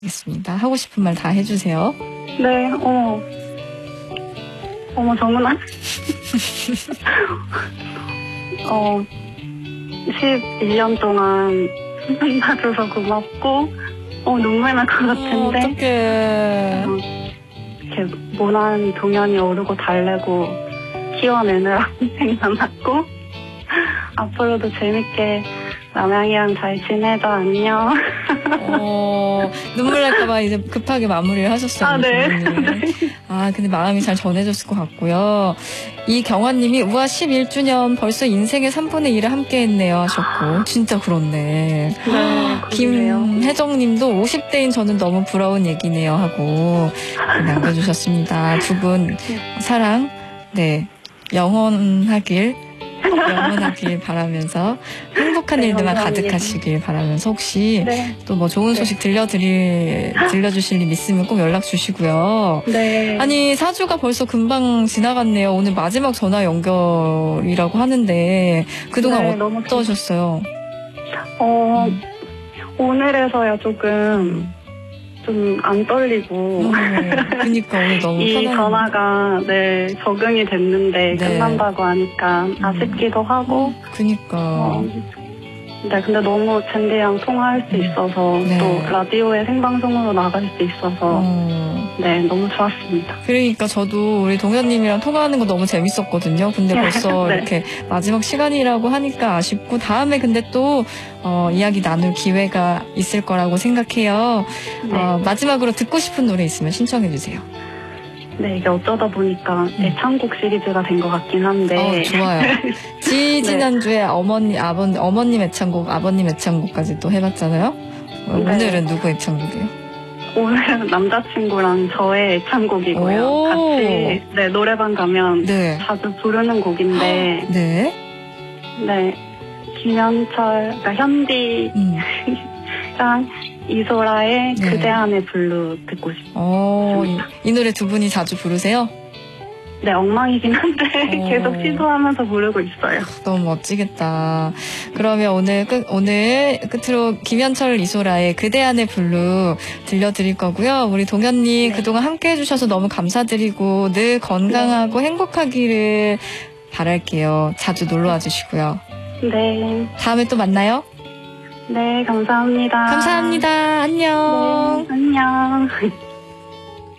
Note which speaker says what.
Speaker 1: 알겠습니다. 하고 싶은 말 다 해주세요.
Speaker 2: 네, 정은아. 11년 동안 만나줘서 고맙고, 눈물 날 것 같은데.
Speaker 1: 어떡해.
Speaker 2: 이렇게 모난 동현이 오르고 달래고 키워내느라 생각 났고, 앞으로도 재밌게 남양이랑 잘 지내자. 안녕.
Speaker 1: 눈물 날까봐 이제 급하게 마무리를 하셨어요.
Speaker 2: 아, 네.
Speaker 1: 근데 마음이 잘 전해졌을 것 같고요. 이경화님이 우와 11주년 벌써 인생의 3분의 1을 함께 했네요 하셨고 진짜 그렇네.
Speaker 2: 네,
Speaker 1: 김혜정님도 50대인 저는 너무 부러운 얘기네요 하고 남겨주셨습니다. 두 분 사랑 영원하길 바라면서 행복한 일들만 가득하시길 바라면서 혹시 또 뭐 좋은 소식 들려주실 일 있으면 꼭 연락 주시고요.
Speaker 2: 네.
Speaker 1: 아니 4주가 벌써 금방 지나갔네요. 오늘 마지막 전화 연결이라고 하는데 그동안 어떠셨어요?
Speaker 2: 오늘에서야 조금 좀 안 떨리고.
Speaker 1: 그러니까 오늘 너무
Speaker 2: 이 전화가 적응이 됐는데 끝난다고 하니까 아쉽기도 하고.
Speaker 1: 그니까.
Speaker 2: 근데 너무 젠디랑 통화할 수 있어서 또 라디오에 생방송으로 나갈 수 있어서 너무 좋았습니다.
Speaker 1: 그러니까 저도 우리 동현님이랑 통화하는 거 너무 재밌었거든요. 근데 벌써 이렇게 마지막 시간이라고 하니까 아쉽고 다음에 근데 또 이야기 나눌 기회가 있을 거라고 생각해요. 마지막으로 듣고 싶은 노래 있으면 신청해 주세요.
Speaker 2: 네, 이게 어쩌다 보니까 애창곡 시리즈가 된 것 같긴 한데.
Speaker 1: 좋아요. 지난주에 어머님 애창곡, 아버님 애창곡까지 또 해봤잖아요. 오늘은 누구 애창곡이에요?
Speaker 2: 오늘은 남자친구랑 저의 애창곡이고요. 같이 노래방 가면 자주 부르는 곡인데. 김현철, 그러니까 현디랑 이소라의 그대 안의 블루 듣고 싶습니다.
Speaker 1: 이 노래 두 분이 자주 부르세요?
Speaker 2: 네, 엉망이긴 한데 계속 시도하면서 부르고 있어요.
Speaker 1: 너무 멋지겠다. 그러면 오늘 끝으로 김현철, 이소라의 그대 안의 블루 들려드릴 거고요. 우리 동현님 그동안 함께 해주셔서 너무 감사드리고 늘 건강하고 행복하기를 바랄게요. 자주 놀러와 주시고요.
Speaker 2: 네.
Speaker 1: 다음에 또 만나요.
Speaker 2: 네, 감사합니다.
Speaker 1: 감사합니다. 안녕.
Speaker 2: 네, 안녕.